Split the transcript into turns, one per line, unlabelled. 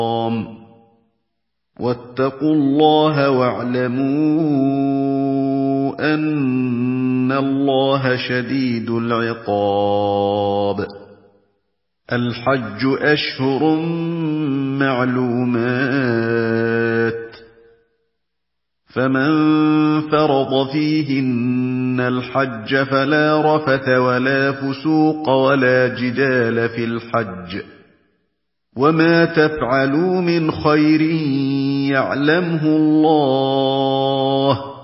واتقوا الله واعلموا أن الله شديد العقاب. الحج أشهر معلومات، فمن فرض فيهن الحج فلا رفث ولا فسوق ولا جدال في الحج، وما تفعلوا من خير يعلمه الله،